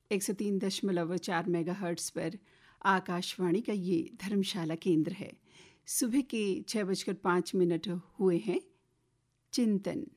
103.4 megahertz पर आकाशवाणी का ये धर्मशाला केंद्र है। सुबह के 6:05 हुए हैं। चिंतन